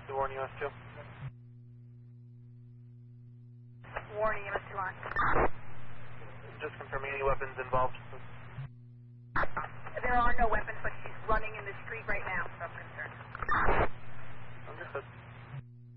Warren EMS2. Warren EMS2 on. Just confirming any weapons involved. There are no weapons, but she's running in the street right now, so I'm concerned.